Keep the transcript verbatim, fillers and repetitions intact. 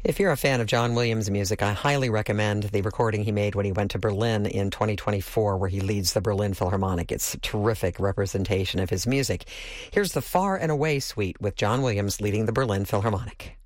If you're a fan of John Williams' music, I highly recommend the recording he made when he went to Berlin in twenty twenty-four, where he leads the Berlin Philharmonic. It's a terrific representation of his music. Here's the Far and Away Suite with John Williams leading the Berlin Philharmonic.